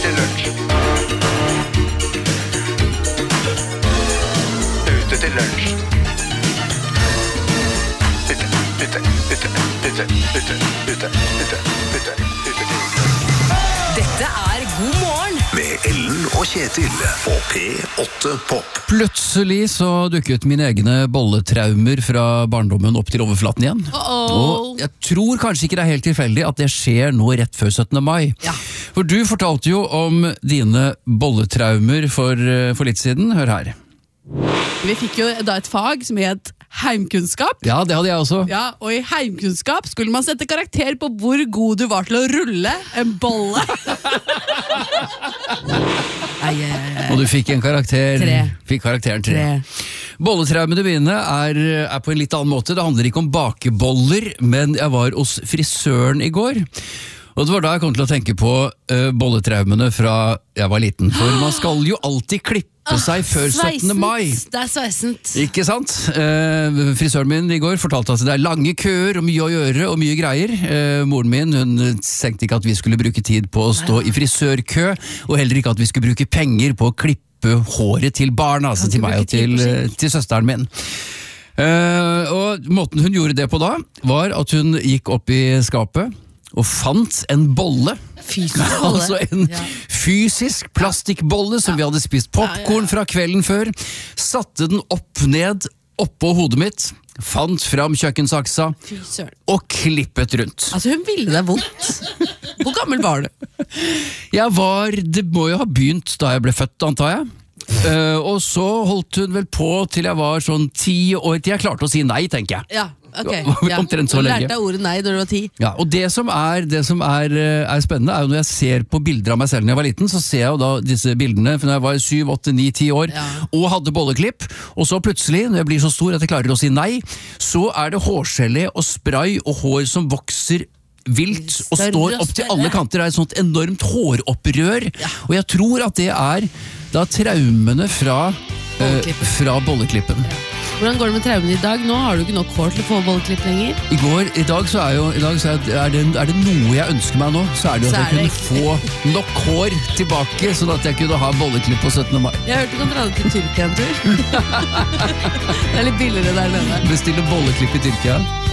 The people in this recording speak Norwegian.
til lunsj. Ute til lunsj. Ute. Dette God morgen med Ellen og Kjetil på P8 Pop. Plutselig så dukket mine egne bolletraumer fra barndommen opp til overflaten igjen. Og jeg tror kanskje ikke det helt tilfeldig at det skjer nå rett før 17. mai. Ja. For du fortalte jo om dine bolletraumer for litt siden. Hør her. Vi fikk jo da et fag som het heimkunnskap. Ja, det hadde jeg også. Ja, og i heimkunnskap skulle man sette karakter på hvor god du var til å rulle en bolle. Og du fikk en karakter. 3. Fikk karakteren 3. Bolletraumene mine er på en litt annen måte. Det handler ikke om bakeboller, men jeg var hos frisøren i går. Og det var da jeg kom til å tenke på bolletraumene fra jeg var liten. For man skal jo alltid klippe seg før 17. mai. Det sveisent. Ikke sant? Frisøren min i går fortalte at det er lange køer og mye å gjøre og mye greier. Moren min hun tenkte ikke at vi skulle bruke tid på å stå i frisørkø, og heller ikke at vi skulle bruke penger på å klippe håret til barna, altså til meg og til søsteren min. Og måten hun gjorde det på da, var at hun gikk opp i skapet og fant en bolle. Altså en fysisk plastikkbolle som vi hadde spist popcorn fra kvelden før. Satte den opp ned oppå hodet mitt, fant fram kjøkkensaksa og klippet rundt. Altså hun ville deg vondt. Hvor gammel var du? Det må jo ha begynt da jeg ble født, antar jeg. Og så holdt hun vel på til jeg var sånn 10 år, til jeg klarte å si nei, tenker jeg. Ja, ok. Omtrent så Du lenge. lærte deg ordet nei da du var 10. Ja, og det som er spennende er jo når jeg ser på bilder av meg selv når jeg var liten, så ser jeg jo da disse bildene for når jeg var 7, 8, 9, 10 år og hadde bolleklipp, og så plutselig, når jeg blir så stor at jeg klarer å si nei, så er det hårgelé og spray og hår som vokser vilt og står opp til alle kanter. Det er et sånt enormt håropprør, og jeg tror at det er da traumene fra bolleklippen. Hvordan går det med traumene i dag? Nå har du ikke nok hår til å få bolleklipp lenger. I dag så er det noe jeg ønsker meg nå, så er det at jeg kunne få nok hår tilbake, sånn at jeg kunne ha bolleklipp på 17. mai. Jeg hørte du kan dra det til Tyrkia en tur. Det er litt billigere der nede. Bestille bolleklipp i Tyrkia.